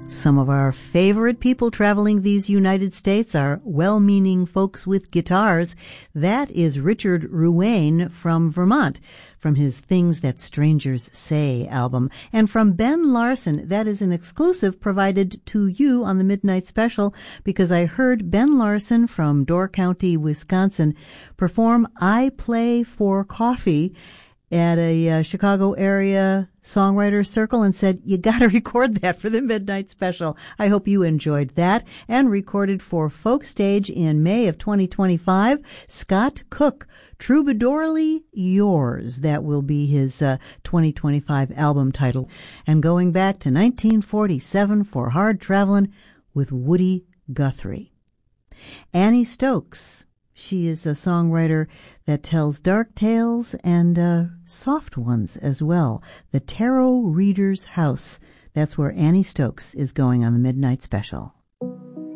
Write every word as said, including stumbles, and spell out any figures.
Some of our favorite people traveling these United States are well-meaning folks with guitars. That is Richard Ruane from Vermont, from his Things That Strangers Say album. And from Ben Larson, that is an exclusive provided to you on the Midnight Special, because I heard Ben Larson from Door County, Wisconsin, perform I Play for Coffee at a uh, Chicago area songwriter circle and said, you got to record that for the Midnight Special. I hope you enjoyed that. And recorded for Folk Stage in May of twenty twenty-five, Scott Cook, Troubadourly Yours. That will be his uh, twenty twenty-five album title. And going back to nineteen forty-seven for Hard Travelin' with Woody Guthrie. Annie Stokes. She is a songwriter that tells dark tales and uh, soft ones as well. The Tarot Reader's House. That's where Annie Stokes is going on the Midnight Special.